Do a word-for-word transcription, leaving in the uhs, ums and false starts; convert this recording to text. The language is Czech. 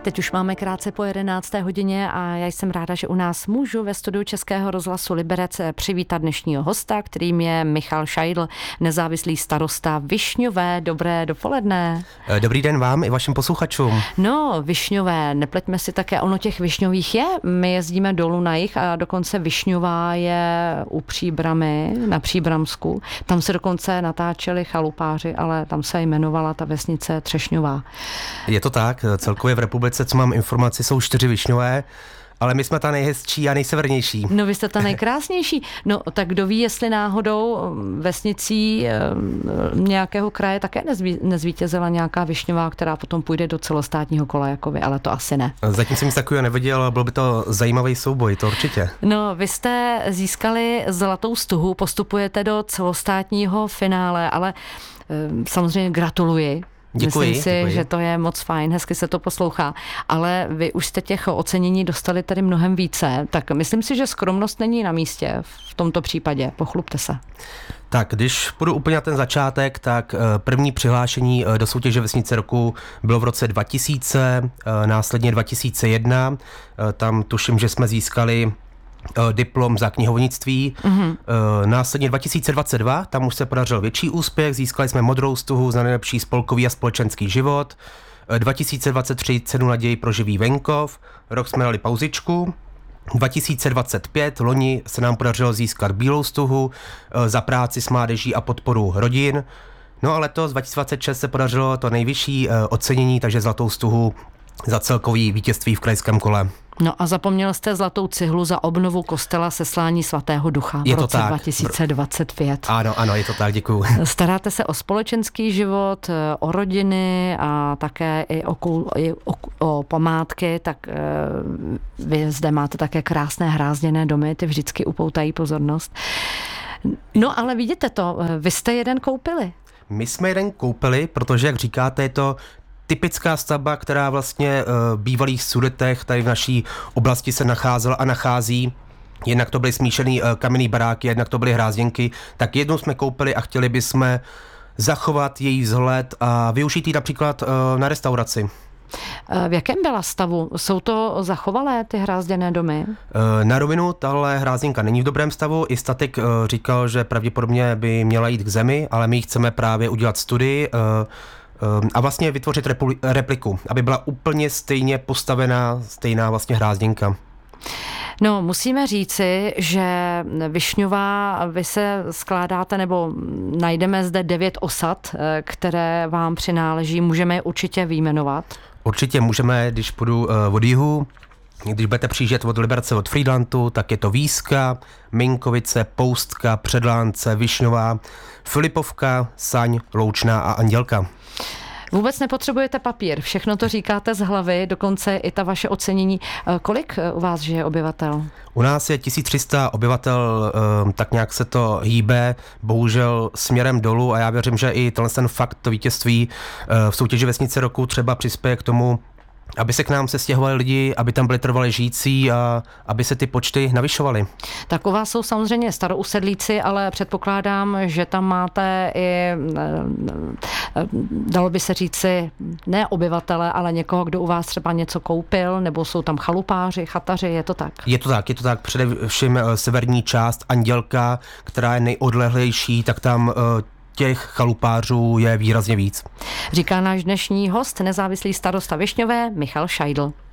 Teď už máme krátce po jedenácté hodině a já jsem ráda, že u nás můžu ve studiu Českého rozhlasu Liberec přivítat dnešního hosta, kterým je Michal Šajdl, nezávislý starosta Višňové. Dobré dopoledne. Dobrý den vám i vašim posluchačům. No, Višňové, nepleťme si také, ono těch Višňových je. My jezdíme dolů na jih a dokonce Višňová je u Příbramy, na Příbramsku. Tam se dokonce natáčeli chalupáři, ale tam se jmenovala ta vesnice Třešňová. Je to tak, celkově v republice, co mám informaci, jsou čtyři Višňové, ale my jsme ta nejhezčí a nejsevernější. No vy jste ta nejkrásnější. No tak kdo ví, jestli náhodou vesnicí nějakého kraje také nezví, nezvítězila nějaká Višňová, která potom půjde do celostátního kola jako vy, ale to asi ne. Zatím jsem nic takového neviděl, ale byl by to zajímavý souboj, to určitě. No vy jste získali zlatou stuhu, postupujete do celostátního finále, ale samozřejmě gratuluji. Děkuji, Myslím si, děkuji. že to je moc fajn, hezky se to poslouchá, ale vy už jste těch ocenění dostali tady mnohem více, tak myslím si, že skromnost není na místě v tomto případě. Pochlubte se. Tak, když půjdu úplně na ten začátek, tak první přihlášení do soutěže Vesnice roku bylo v roce dva tisíce, následně dva tisíce jedna, tam tuším, že jsme získali diplom za knihovnictví. Mm-hmm. Následně dva tisíce dvacet dva, tam už se podařil větší úspěch, získali jsme modrou stuhu za nejlepší spolkový a společenský život. dva tisíce dvacet tři cenu naději pro živý venkov, rok jsme dali pauzičku. dva tisíce dvacet pět, loni se nám podařilo získat bílou stuhu za práci s mládeží a podporu rodin. No a letos dva tisíce dvacet šest se podařilo to nejvyšší ocenění, takže zlatou stuhu za celkový vítězství v krajském kole. No a zapomněl jste zlatou cihlu za obnovu kostela Seslání svatého Ducha v je to roce tak. dva tisíce dvacet pět. Ano, ano, je to tak, děkuju. Staráte se o společenský život, o rodiny a také i o, i o, o památky, tak vy zde máte také krásné hrázděné domy, ty vždycky upoutají pozornost. No ale vidíte to, vy jste jeden koupili. My jsme jeden koupili, protože, jak říkáte, je to typická stavba, která vlastně v bývalých Sudetech tady v naší oblasti se nacházela a nachází. Jednak to byly smíšený kamenný baráky, jednak to byly hrázděnky. Tak jednou jsme koupili a chtěli bychom zachovat její vzhled a využít ji například na restauraci. V jakém byla stavu? Jsou to zachovalé ty hrázděné domy? Na rovinu tahle hrázděnka není v dobrém stavu. I statik říkal, že pravděpodobně by měla jít k zemi, ale my chceme právě udělat studii a vlastně vytvořit repliku, aby byla úplně stejně postavená, stejná vlastně hrázděnka. No, musíme říci, že Višňová, vy se skládáte, nebo najdeme zde devět osad, které vám přináleží, můžeme je určitě vyjmenovat? Určitě můžeme, když půjdu od jihu, když budete přijíždět od Liberce, od Frýdlantu, tak je to Víska, Minkovice, Poustka, Předlánce, Višňová, Filipovka, Saň, Loučná a Andělka. Vůbec nepotřebujete papír, všechno to říkáte z hlavy, dokonce i ta vaše ocenění. Kolik u vás žije obyvatel? U nás je tisíc tři sta obyvatel, tak nějak se to hýbe, bohužel směrem dolů a já věřím, že i tenhle ten fakt, to vítězství v soutěži Vesnice roku třeba přispěje k tomu, aby se k nám sestěhovali lidi, aby tam byli trvale žijící a aby se ty počty navyšovaly. Tak u vás jsou samozřejmě starousedlíci, ale předpokládám, že tam máte i, dalo by se říci, ne obyvatele, ale někoho, kdo u vás třeba něco koupil, nebo jsou tam chalupáři, chataři, je to tak? Je to tak, je to tak, především severní část Andělka, která je nejodlehlejší, tak tam těch chalupářů je výrazně víc. Říká náš dnešní host, nezávislý starosta Višňové, Michal Šajdl.